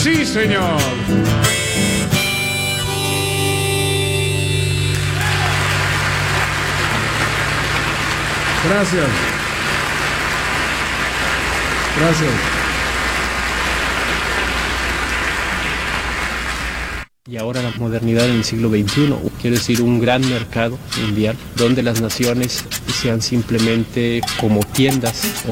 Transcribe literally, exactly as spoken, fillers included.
Sí, señor. Gracias. Gracias. Y ahora la modernidad en el siglo veintiuno, quiero decir, un gran mercado mundial donde las naciones sean simplemente como tiendas o